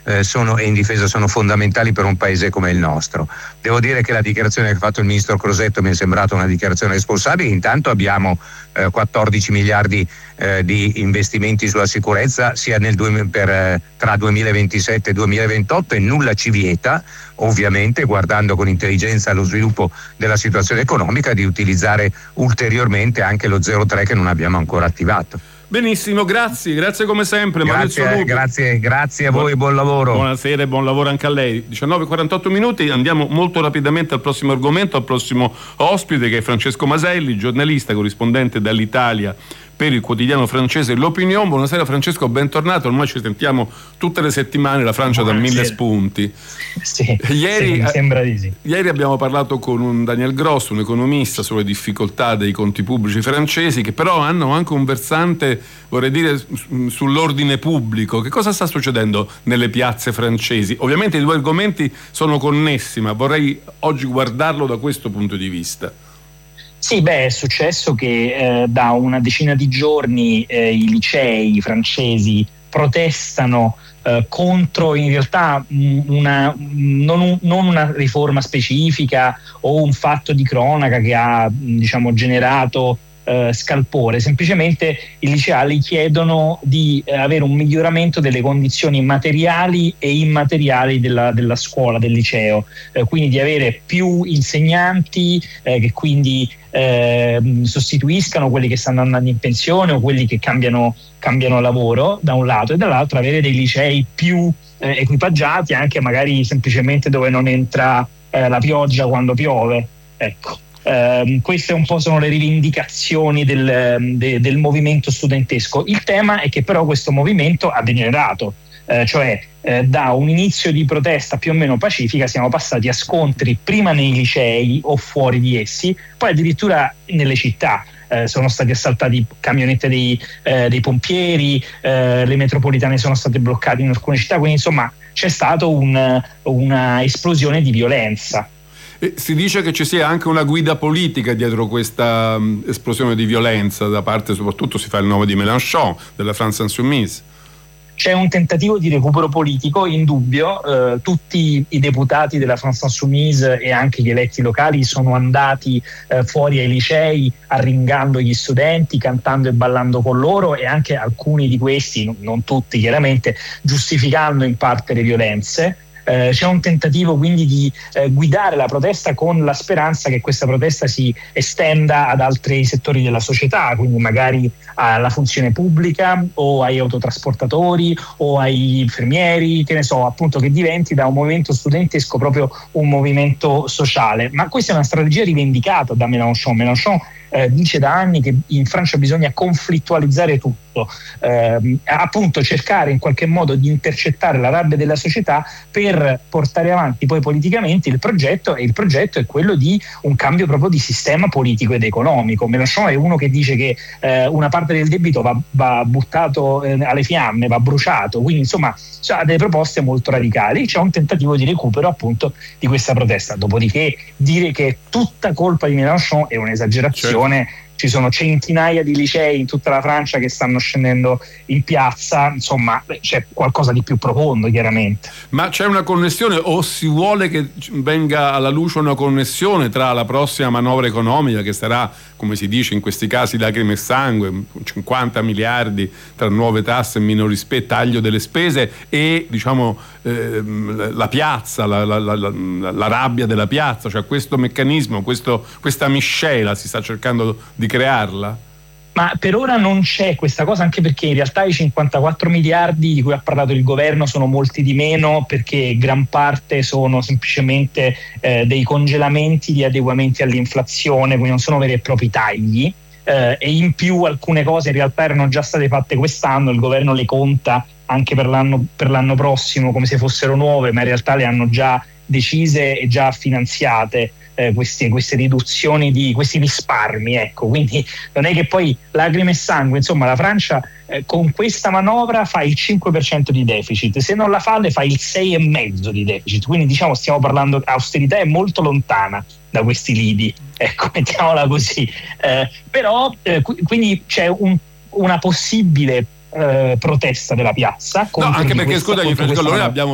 e in difesa sono fondamentali per un paese come il nostro. Devo dire che la dichiarazione che ha fatto il ministro Crosetto mi è sembrata una dichiarazione responsabile. Intanto abbiamo 14 miliardi di investimenti sulla sicurezza sia tra 2027 e 2028 e nulla ci vieta, ovviamente guardando con intelligenza allo sviluppo della situazione economica, di utilizzare ulteriormente anche lo 0,3 che non abbiamo ancora attivato. Benissimo, grazie come sempre. Grazie a voi, buon lavoro. Buonasera e buon lavoro anche a lei. 19:48 minuti, andiamo molto rapidamente al prossimo argomento, al prossimo ospite, che è Francesco Maselli, giornalista, corrispondente dall'Italia per il quotidiano francese L'Opinion. Buonasera Francesco, bentornato. Ormai ci sentiamo tutte le settimane, la Francia dà 1000 spunti. Sì, mi sembra di sì. Ieri abbiamo parlato con un Daniel Gross, un economista, sulle difficoltà dei conti pubblici francesi, che però hanno anche un versante, vorrei dire, sull'ordine pubblico. Che cosa sta succedendo nelle piazze francesi? Ovviamente i due argomenti sono connessi, ma vorrei oggi guardarlo da questo punto di vista. Sì, è successo che da una decina di giorni i licei francesi protestano contro in realtà non una riforma specifica o un fatto di cronaca che ha generato scalpore. Semplicemente i liceali chiedono di avere un miglioramento delle condizioni materiali e immateriali della scuola, del liceo, quindi di avere più insegnanti che quindi sostituiscano quelli che stanno andando in pensione o quelli che cambiano lavoro, da un lato, e dall'altro avere dei licei più equipaggiati, anche magari semplicemente dove non entra la pioggia quando piove, ecco. Queste un po' sono le rivendicazioni del movimento studentesco. Il tema è che però questo movimento ha degenerato, da un inizio di protesta più o meno pacifica siamo passati a scontri prima nei licei o fuori di essi, poi addirittura nelle città. Sono stati assaltati camionette dei pompieri, le metropolitane sono state bloccate in alcune città, quindi insomma c'è stata una esplosione di violenza. E si dice che ci sia anche una guida politica dietro questa esplosione di violenza, da parte, soprattutto si fa il nome di Mélenchon, della France Insoumise. C'è un tentativo di recupero politico indubbio. Tutti i deputati della France Insoumise e anche gli eletti locali sono andati fuori ai licei arringando gli studenti, cantando e ballando con loro, e anche alcuni di questi, non tutti chiaramente, giustificando in parte le violenze. C'è un tentativo quindi di guidare la protesta con la speranza che questa protesta si estenda ad altri settori della società, quindi magari alla funzione pubblica o agli autotrasportatori o agli infermieri, che ne so, appunto, che diventi da un movimento studentesco proprio un movimento sociale. Ma questa è una strategia rivendicata da Mélenchon. Mélenchon dice da anni che in Francia bisogna conflittualizzare tutto, appunto cercare in qualche modo di intercettare la rabbia della società per portare avanti poi politicamente il progetto, e il progetto è quello di un cambio proprio di sistema politico ed economico. Mélenchon è uno che dice che una parte del debito va buttato alle fiamme, va bruciato, quindi insomma ha delle proposte molto radicali. C'è un tentativo di recupero appunto di questa protesta, dopodiché dire che è tutta colpa di Mélenchon è un'esagerazione. Ci sono centinaia di licei in tutta la Francia che stanno scendendo in piazza, insomma c'è qualcosa di più profondo chiaramente. Ma c'è una connessione, o si vuole che venga alla luce una connessione tra la prossima manovra economica, che sarà, come si dice in questi casi, lacrime e sangue, 50 miliardi tra nuove tasse e minori taglio delle spese, e la piazza, la rabbia della piazza, cioè questo meccanismo, questa miscela si sta cercando di crearla? Ma per ora non c'è questa cosa, anche perché in realtà i 54 miliardi di cui ha parlato il governo sono molti di meno, perché gran parte sono semplicemente dei congelamenti di adeguamenti all'inflazione, quindi non sono veri e propri tagli, e in più alcune cose in realtà erano già state fatte quest'anno, il governo le conta anche per l'anno prossimo come se fossero nuove, ma in realtà le hanno già decise e già finanziate. Queste riduzioni di questi risparmi, ecco, quindi non è che poi lacrime e sangue, insomma la Francia con questa manovra fa il 5% di deficit, se non la fa le fa il 6,5% di deficit, quindi stiamo parlando, austerità è molto lontana da questi lidi, ecco, mettiamola così, però quindi c'è una possibile protesta della piazza. No, anche perché scusami Francesco, noi abbiamo